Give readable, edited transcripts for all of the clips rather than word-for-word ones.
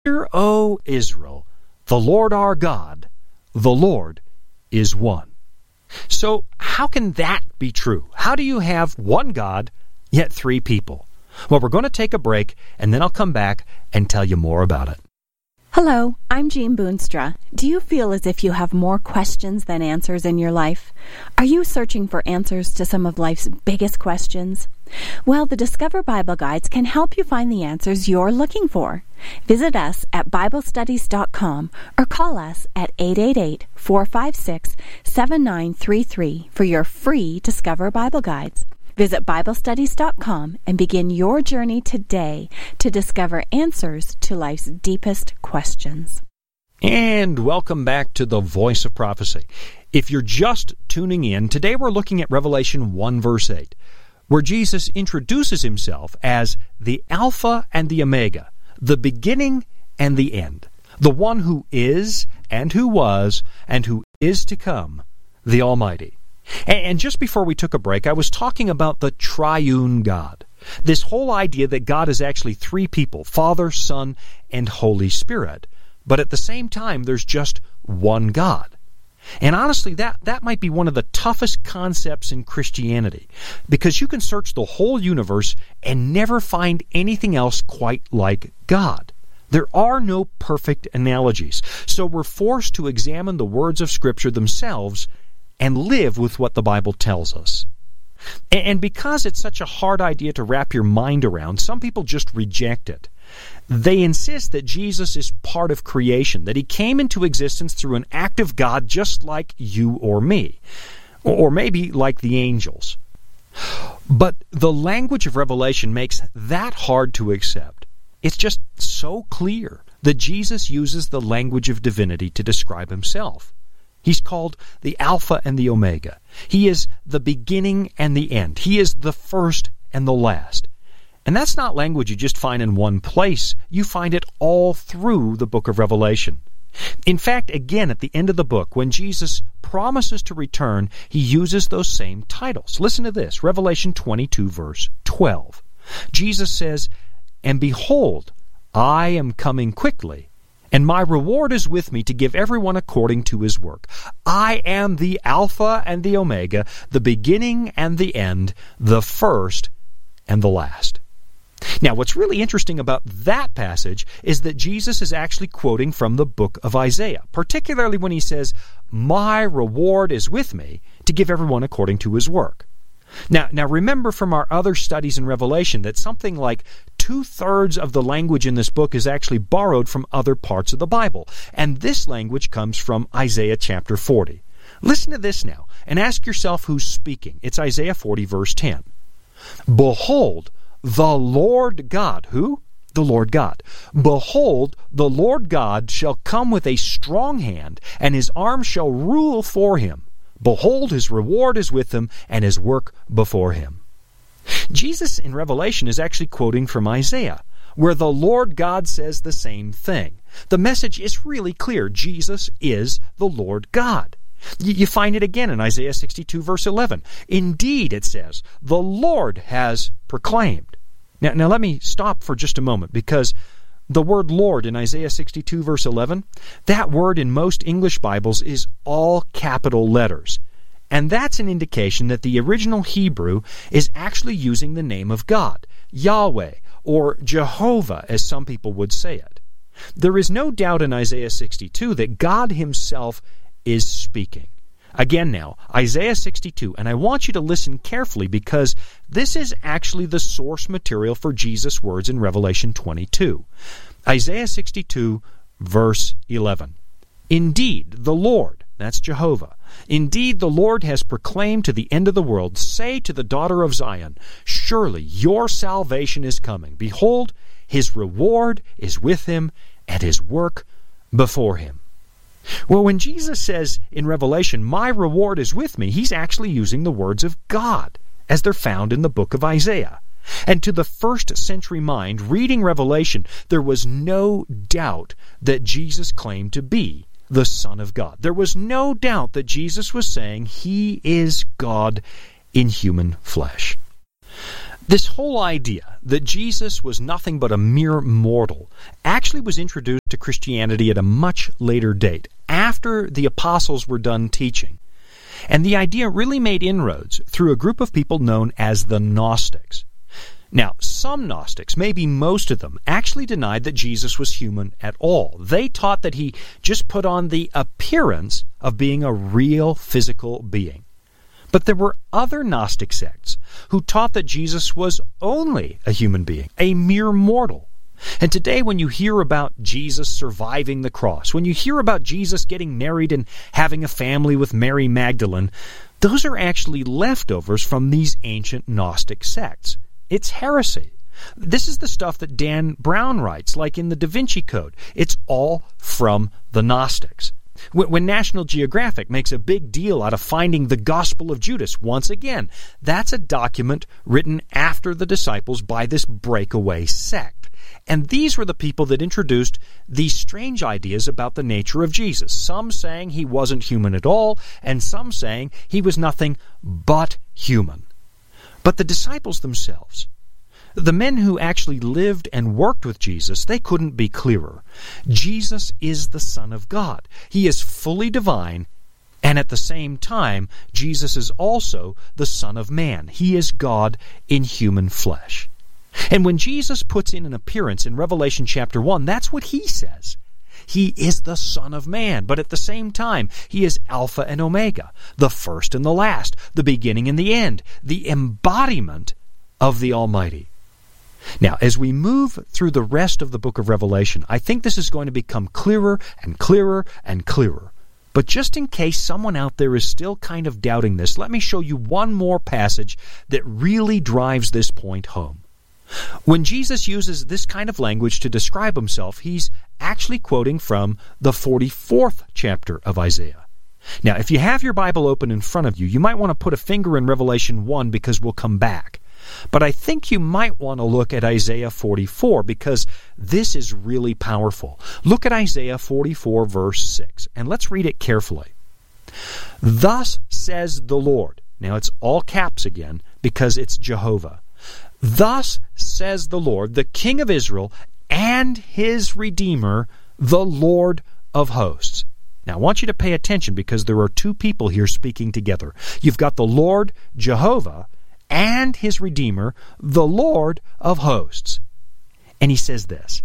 Hear, O Israel, the Lord our God, the Lord is one. So how can that be true? How do you have one God, yet three people? Well, we're going to take a break, and then I'll come back and tell you more about it. Hello, I'm Jean Boonstra. Do you feel as if you have more questions than answers in your life? Are you searching for answers to some of life's biggest questions? Well, the Discover Bible Guides can help you find the answers you're looking for. Visit us at BibleStudies.com or call us at 888-456-7933 for your free Discover Bible Guides. Visit BibleStudies.com and begin your journey today to discover answers to life's deepest questions. And welcome back to the Voice of Prophecy. If you're just tuning in, today we're looking at Revelation 1 verse 8, where Jesus introduces himself as the Alpha and the Omega, the beginning and the end, the one who is and who was and who is to come, the Almighty. And just before we took a break, I was talking about the triune God. This whole idea that God is actually three people, Father, Son, and Holy Spirit. But at the same time, there's just one God. And honestly, that might be one of the toughest concepts in Christianity, because you can search the whole universe and never find anything else quite like God. There are no perfect analogies, so we're forced to examine the words of Scripture themselves and live with what the Bible tells us. And because it's such a hard idea to wrap your mind around, some people just reject it. They insist that Jesus is part of creation, that he came into existence through an act of God just like you or me, or maybe like the angels. But the language of Revelation makes that hard to accept. It's just so clear that Jesus uses the language of divinity to describe himself. He's called the Alpha and the Omega. He is the beginning and the end. He is the first and the last. And that's not language you just find in one place. You find it all through the book of Revelation. In fact, again, at the end of the book, when Jesus promises to return, he uses those same titles. Listen to this, Revelation 22, verse 12. Jesus says, "And behold, I am coming quickly, and my reward is with me to give everyone according to his work. I am the Alpha and the Omega, the beginning and the end, the first and the last." Now, what's really interesting about that passage is that Jesus is actually quoting from the book of Isaiah, particularly when he says, "My reward is with me to give everyone according to his work." Now remember from our other studies in Revelation that something like 2/3 of the language in this book is actually borrowed from other parts of the Bible. And this language comes from Isaiah chapter 40. Listen to this now and ask yourself who's speaking. It's Isaiah 40 verse 10. "Behold, the Lord God," who? The Lord God. "Behold, the Lord God shall come with a strong hand, and his arm shall rule for him. Behold, his reward is with him, and his work before him." Jesus in Revelation is actually quoting from Isaiah, where the Lord God says the same thing. The message is really clear. Jesus is the Lord God. You find it again in Isaiah 62 verse 11. "Indeed," it says, "the Lord has proclaimed." Now let me stop for just a moment, because the word Lord in Isaiah 62 verse 11, that word in most English Bibles is all capital letters. And that's an indication that the original Hebrew is actually using the name of God, Yahweh, or Jehovah, as some people would say it. There is no doubt in Isaiah 62 that God himself is speaking. Again now, Isaiah 62, and I want you to listen carefully because this is actually the source material for Jesus' words in Revelation 22. Isaiah 62, verse 11. "Indeed, the Lord," that's Jehovah, "indeed the Lord has proclaimed to the end of the world, say to the daughter of Zion, surely your salvation is coming. Behold, his reward is with him, and his work before him." Well, when Jesus says in Revelation, "My reward is with me," he's actually using the words of God as they're found in the book of Isaiah. And to the first century mind, reading Revelation, there was no doubt that Jesus claimed to be the Son of God. There was no doubt that Jesus was saying he is God in human flesh. This whole idea that Jesus was nothing but a mere mortal actually was introduced to Christianity at a much later date, after the apostles were done teaching. And the idea really made inroads through a group of people known as the Gnostics. Now, some Gnostics, maybe most of them, actually denied that Jesus was human at all. They taught that he just put on the appearance of being a real physical being. But there were other Gnostic sects who taught that Jesus was only a human being, a mere mortal. And today when you hear about Jesus surviving the cross, when you hear about Jesus getting married and having a family with Mary Magdalene, those are actually leftovers from these ancient Gnostic sects. It's heresy. This is the stuff that Dan Brown writes, like in the Da Vinci Code. It's all from the Gnostics. When National Geographic makes a big deal out of finding the Gospel of Judas, once again, that's a document written after the disciples by this breakaway sect. And these were the people that introduced these strange ideas about the nature of Jesus. Some saying he wasn't human at all, and some saying he was nothing but human. But the disciples themselves, the men who actually lived and worked with Jesus, they couldn't be clearer. Jesus is the Son of God. He is fully divine, and at the same time, Jesus is also the Son of Man. He is God in human flesh. And when Jesus puts in an appearance in Revelation chapter 1, that's what he says. He is the Son of Man, but at the same time, he is Alpha and Omega, the first and the last, the beginning and the end, the embodiment of the Almighty. Now, as we move through the rest of the book of Revelation, I think this is going to become clearer and clearer and clearer. But just in case someone out there is still kind of doubting this, let me show you one more passage that really drives this point home. When Jesus uses this kind of language to describe himself, he's actually quoting from the 44th chapter of Isaiah. Now, if you have your Bible open in front of you, you might want to put a finger in Revelation 1 because we'll come back. But I think you might want to look at Isaiah 44 because this is really powerful. Look at Isaiah 44 verse 6, and let's read it carefully. Thus says the Lord. Now it's all caps again because it's Jehovah. Thus says the Lord, the King of Israel, and his Redeemer, the Lord of hosts. Now, I want you to pay attention because there are two people here speaking together. You've got the Lord, Jehovah, and his Redeemer, the Lord of hosts. And he says this,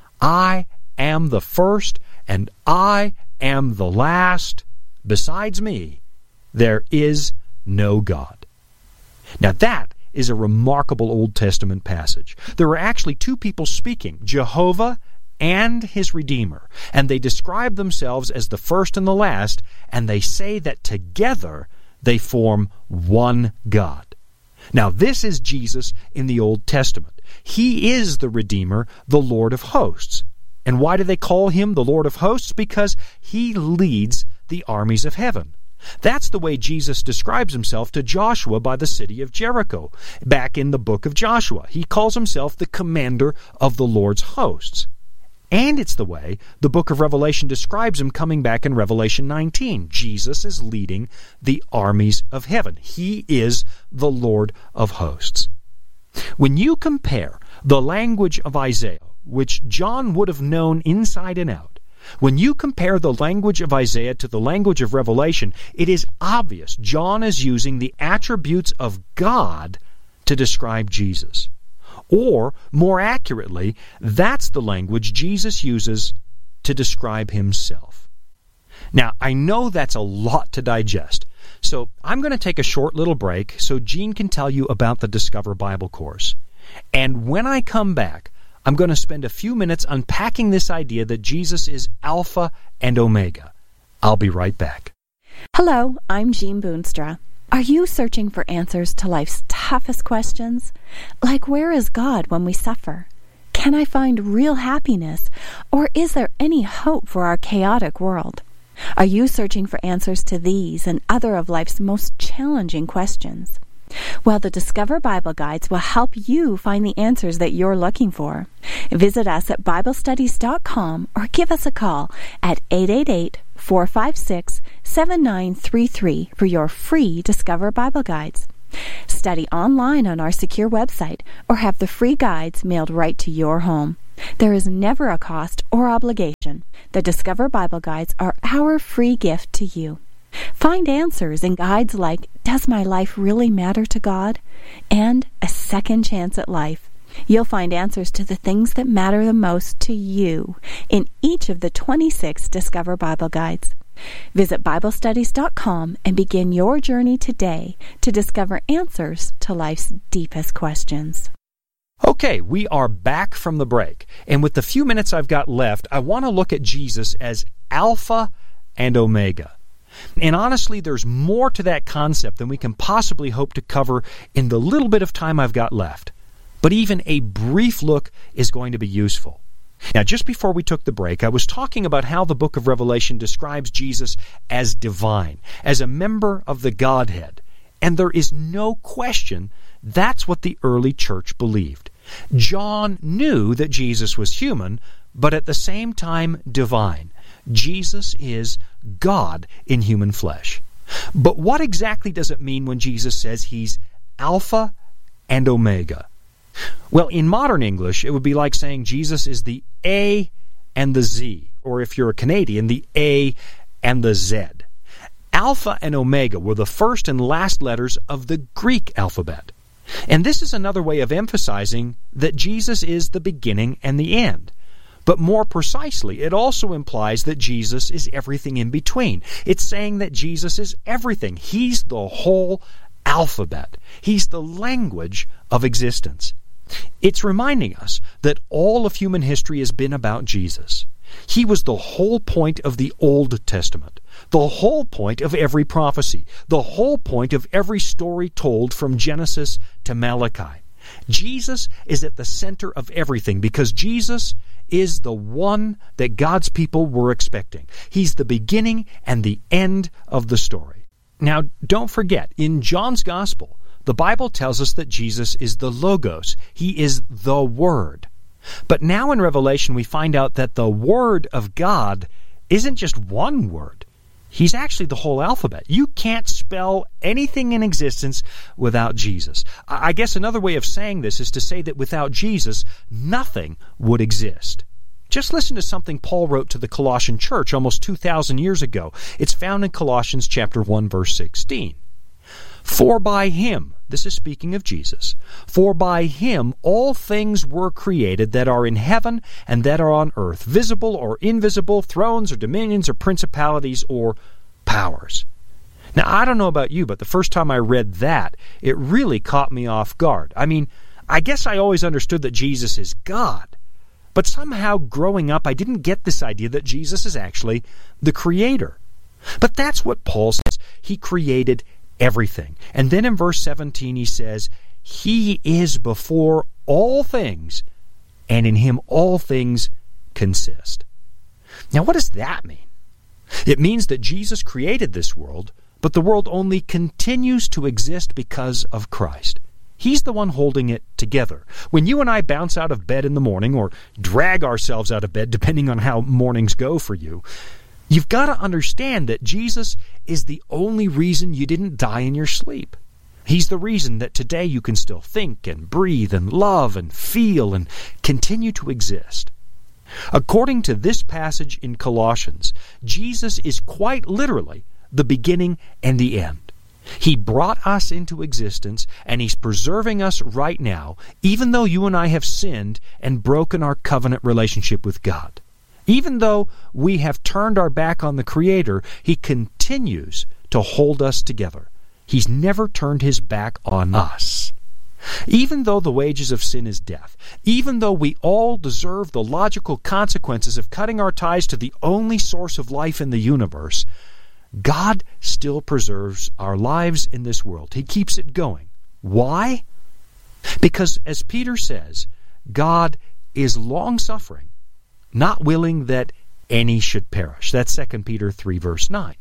I am the first, and I am the last. Besides me, there is no God. Now, that is a remarkable Old Testament passage. There are actually two people speaking, Jehovah and his Redeemer, and they describe themselves as the first and the last, and they say that together they form one God. Now, this is Jesus in the Old Testament. He is the Redeemer, the Lord of hosts. And why do they call him the Lord of hosts? Because he leads the armies of heaven. That's the way Jesus describes himself to Joshua by the city of Jericho. Back in the book of Joshua, he calls himself the commander of the Lord's hosts. And it's the way the book of Revelation describes him coming back in Revelation 19. Jesus is leading the armies of heaven. He is the Lord of hosts. When you compare the language of Isaiah, which John would have known inside and out, when you compare the language of Isaiah to the language of Revelation, it is obvious John is using the attributes of God to describe Jesus. Or, more accurately, that's the language Jesus uses to describe himself. Now, I know that's a lot to digest, so I'm going to take a short little break so Gene can tell you about the Discover Bible course. And when I come back, I'm going to spend a few minutes unpacking this idea that Jesus is Alpha and Omega. I'll be right back. Hello, I'm Jean Boonstra. Are you searching for answers to life's toughest questions? Like, where is God when we suffer? Can I find real happiness? Or is there any hope for our chaotic world? Are you searching for answers to these and other of life's most challenging questions? Well, the Discover Bible Guides will help you find the answers that you're looking for. Visit us at BibleStudies.com or give us a call at 888-456-7933 for your free Discover Bible Guides. Study online on our secure website or have the free guides mailed right to your home. There is never a cost or obligation. The Discover Bible Guides are our free gift to you. Find answers in guides like Does My Life Really Matter to God? And A Second Chance at Life. You'll find answers to the things that matter the most to you in each of the 26 Discover Bible Guides. Visit BibleStudies.com and begin your journey today to discover answers to life's deepest questions. Okay, we are back from the break, and with the few minutes I've got left, I want to look at Jesus as Alpha and Omega. And honestly, there's more to that concept than we can possibly hope to cover in the little bit of time I've got left. But even a brief look is going to be useful. Now, just before we took the break, I was talking about how the book of Revelation describes Jesus as divine, as a member of the Godhead. And there is no question that's what the early church believed. John knew that Jesus was human, but at the same time divine. Jesus is God in human flesh. But what exactly does it mean when Jesus says he's Alpha and Omega? Well, in modern English, it would be like saying Jesus is the A and the Z, or if you're a Canadian, the A and the Z. Alpha and Omega were the first and last letters of the Greek alphabet. And this is another way of emphasizing that Jesus is the beginning and the end. But more precisely, it also implies that Jesus is everything in between. It's saying that Jesus is everything. He's the whole alphabet. He's the language of existence. It's reminding us that all of human history has been about Jesus. He was the whole point of the Old Testament, the whole point of every prophecy, the whole point of every story told from Genesis to Malachi. Jesus is at the center of everything because Jesus is the one that God's people were expecting. He's the beginning and the end of the story. Now, don't forget, in John's Gospel, the Bible tells us that Jesus is the Logos. He is the Word. But now in Revelation we find out that the Word of God isn't just one word. He's actually the whole alphabet. You can't spell anything in existence without Jesus. I guess another way of saying this is to say that without Jesus, nothing would exist. Just listen to something Paul wrote to the Colossian church almost 2,000 years ago. It's found in Colossians chapter 1, verse 16. For by him, this is speaking of Jesus, for by him all things were created that are in heaven and that are on earth, visible or invisible, thrones or dominions or principalities or powers. Now, I don't know about you, but the first time I read that, it really caught me off guard. I mean, I guess I always understood that Jesus is God, but somehow growing up I didn't get this idea that Jesus is actually the Creator. But that's what Paul says. He created everything. And then in verse 17 he says, He is before all things, and in Him all things consist. Now what does that mean? It means that Jesus created this world, but the world only continues to exist because of Christ. He's the one holding it together. When you and I bounce out of bed in the morning, or drag ourselves out of bed, depending on how mornings go for you, you've got to understand that Jesus is the only reason you didn't die in your sleep. He's the reason that today you can still think and breathe and love and feel and continue to exist. According to this passage in Colossians, Jesus is quite literally the beginning and the end. He brought us into existence, and He's preserving us right now, even though you and I have sinned and broken our covenant relationship with God. Even though we have turned our back on the Creator, He continues to hold us together. He's never turned His back on us. Even though the wages of sin is death, even though we all deserve the logical consequences of cutting our ties to the only source of life in the universe, God still preserves our lives in this world. He keeps it going. Why? Because, as Peter says, God is long-suffering, not willing that any should perish. That's 2 Peter 3, verse 9.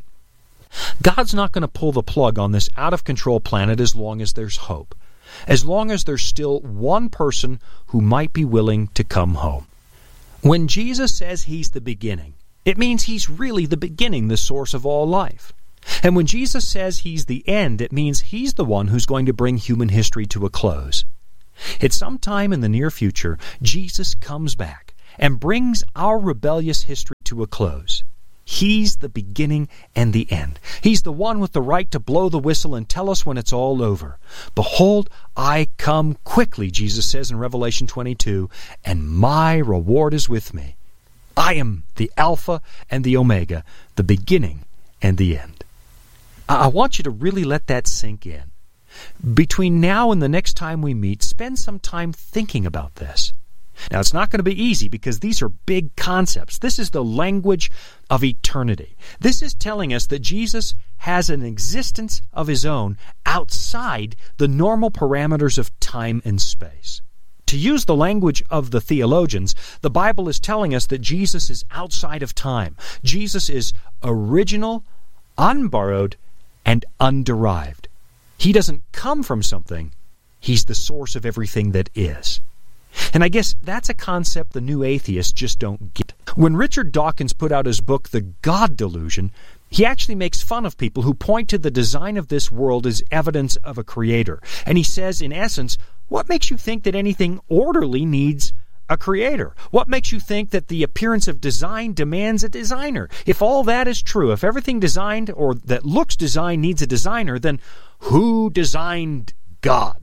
God's not going to pull the plug on this out-of-control planet as long as there's hope, as long as there's still one person who might be willing to come home. When Jesus says He's the beginning, it means He's really the beginning, the source of all life. And when Jesus says He's the end, it means He's the one who's going to bring human history to a close. At some time in the near future, Jesus comes back and brings our rebellious history to a close. He's the beginning and the end. He's the one with the right to blow the whistle and tell us when it's all over. Behold, I come quickly, Jesus says in Revelation 22, and my reward is with me. I am the Alpha and the Omega, the beginning and the end. I want you to really let that sink in. Between now and the next time we meet, spend some time thinking about this. Now, it's not going to be easy because these are big concepts. This is the language of eternity. This is telling us that Jesus has an existence of His own outside the normal parameters of time and space. To use the language of the theologians, the Bible is telling us that Jesus is outside of time. Jesus is original, unborrowed, and underived. He doesn't come from something. He's the source of everything that is. And I guess that's a concept the new atheists just don't get. When Richard Dawkins put out his book, The God Delusion, he actually makes fun of people who point to the design of this world as evidence of a creator. And he says, in essence, what makes you think that anything orderly needs a creator? What makes you think that the appearance of design demands a designer? If all that is true, if everything designed or that looks designed needs a designer, then who designed God?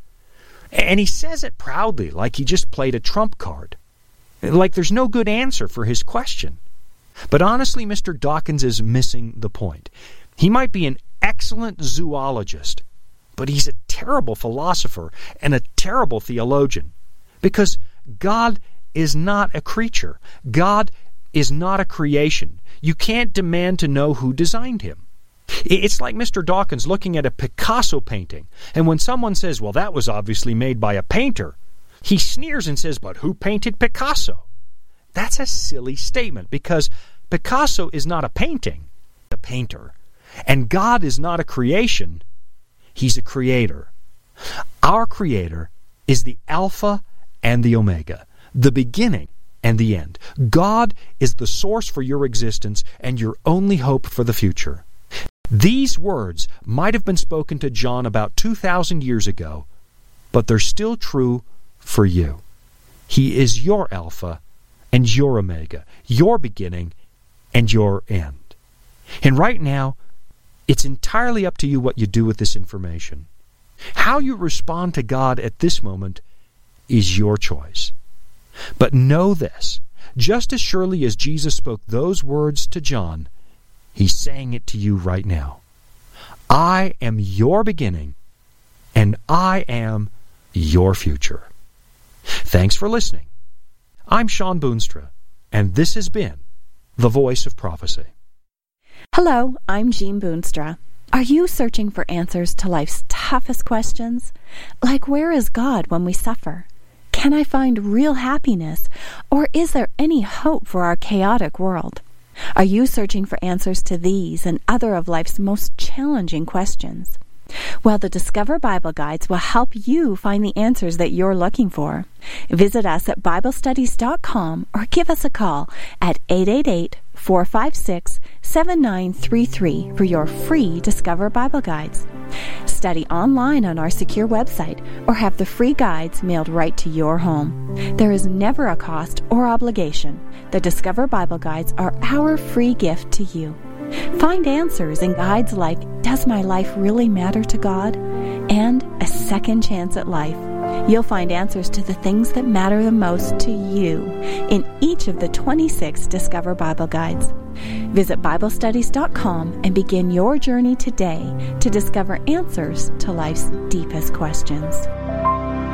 And he says it proudly, like he just played a trump card. Like there's no good answer for his question. But honestly, Mr. Dawkins is missing the point. He might be an excellent zoologist, but he's a terrible philosopher and a terrible theologian. Because God is not a creature. God is not a creation. You can't demand to know who designed Him. It's like Mr. Dawkins looking at a Picasso painting, and when someone says, well, that was obviously made by a painter, he sneers and says, but who painted Picasso? That's a silly statement, because Picasso is not a painting, a painter. And God is not a creation, He's a creator. Our Creator is the Alpha and the Omega, the beginning and the end. God is the source for your existence and your only hope for the future. These words might have been spoken to John about 2,000 years ago, but they're still true for you. He is your Alpha and your Omega, your beginning and your end. And right now, it's entirely up to you what you do with this information. How you respond to God at this moment is your choice. But know this, just as surely as Jesus spoke those words to John, He's saying it to you right now. I am your beginning, and I am your future. Thanks for listening. I'm Sean Boonstra, and this has been The Voice of Prophecy. Hello, I'm Jean Boonstra. Are you searching for answers to life's toughest questions? Like, where is God when we suffer? Can I find real happiness? Or is there any hope for our chaotic world? Are you searching for answers to these and other of life's most challenging questions? Well, the Discover Bible Guides will help you find the answers that you're looking for. Visit us at BibleStudies.com or give us a call at 888-456-7933 for your free Discover Bible Guides. Study online on our secure website or have the free guides mailed right to your home. There is never a cost or obligation. The Discover Bible Guides are our free gift to you. Find answers in guides like Does My Life Really Matter to God? And A Second Chance at Life. You'll find answers to the things that matter the most to you in each of the 26 Discover Bible Guides. Visit BibleStudies.com and begin your journey today to discover answers to life's deepest questions.